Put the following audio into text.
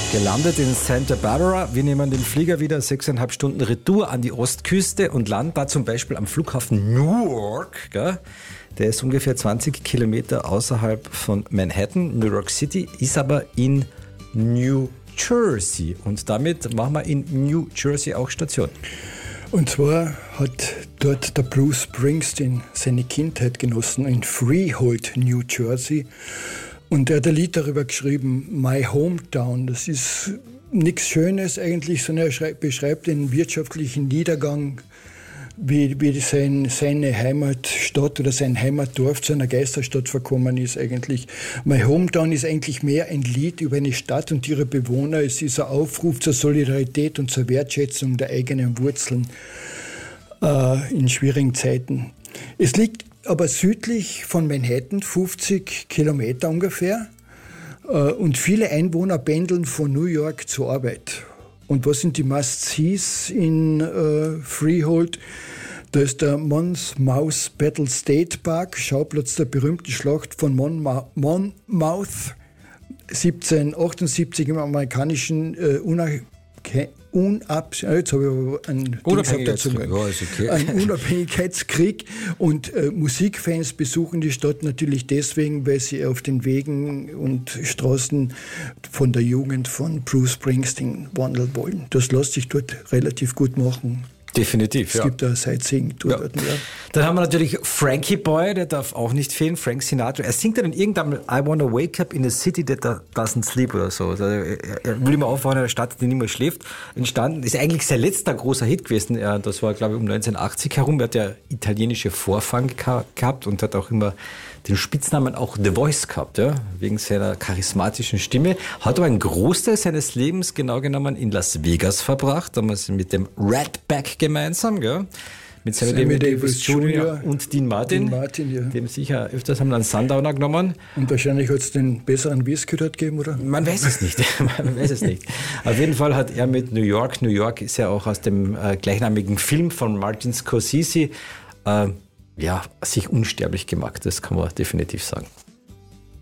Gelandet in Santa Barbara. Wir nehmen den Flieger wieder 6,5 Stunden Retour an die Ostküste und landen da zum Beispiel am Flughafen Newark. Gell? Der ist ungefähr 20 Kilometer außerhalb von Manhattan. New York City ist aber in New Jersey. Und damit machen wir in New Jersey auch Station. Und zwar hat dort der Bruce Springsteen seine Kindheit genossen in Freehold, New Jersey. Und er hat ein Lied darüber geschrieben, My Hometown. Das ist nichts Schönes eigentlich, sondern er beschreibt den wirtschaftlichen Niedergang, wie seine Heimatstadt oder sein Heimatdorf zu einer Geisterstadt verkommen ist eigentlich. My Hometown ist eigentlich mehr ein Lied über eine Stadt und ihre Bewohner. Es ist ein Aufruf zur Solidarität und zur Wertschätzung der eigenen Wurzeln in schwierigen Zeiten. Es liegt aber südlich von Manhattan, 50 Kilometer ungefähr. Und viele Einwohner pendeln von New York zur Arbeit. Und was sind die Must-Sees in Freehold? Da ist der Monmouth Battle State Park, Schauplatz der berühmten Schlacht von Monmouth, 1778 im amerikanischen Unabhängigkeitskrieg. Und Musikfans besuchen die Stadt natürlich deswegen, weil sie auf den Wegen und Straßen von der Jugend von Bruce Springsteen wandeln wollen. Das lässt sich dort relativ gut machen. Definitiv, Es gibt da Sightseeing-Tour dort. Ja. Dann haben wir natürlich Frankie Boy, der darf auch nicht fehlen, Frank Sinatra. Er singt dann in irgendeinem I wanna wake up in a city that doesn't sleep oder so. Also er will immer aufwachen in einer Stadt, die nicht mehr schläft. Entstanden ist eigentlich sein letzter großer Hit gewesen. Das war, glaube ich, um 1980 herum. Er hat ja italienische Vorfahren gehabt und hat auch immer den Spitznamen auch The Voice gehabt, ja, wegen seiner charismatischen Stimme. Hat aber einen Großteil seines Lebens genau genommen in Las Vegas verbracht, damals mit dem Ratback gemeinsam, gell? Mit Sammy Davis Jr. und Dean Martin, ja. Dem sicher öfters haben dann Sundowner genommen. Und wahrscheinlich hat es den besseren Whisky dort gegeben, oder? Man weiß es nicht. Auf jeden Fall hat er mit New York ist ja auch aus dem gleichnamigen Film von Martin Scorsese, sich unsterblich gemacht, das kann man definitiv sagen.